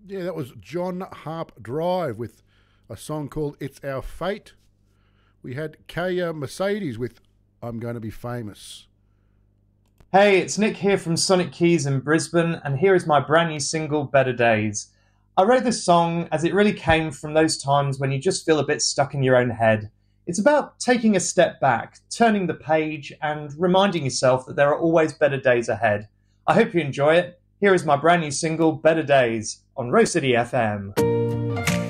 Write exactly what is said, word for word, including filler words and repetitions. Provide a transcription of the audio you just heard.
Yeah, that was John Harp Drive with a song called It's Our Fate. We had Kaya Mercedes with I'm Going to Be Famous. Hey, it's Nick here from Sonic Keys in Brisbane, and here is my brand new single, Better Days. I wrote this song as it really came from those times when you just feel a bit stuck in your own head. It's about taking a step back, turning the page, and reminding yourself that there are always better days ahead. I hope you enjoy it. Here is my brand new single, Better Days, on Rose City F M.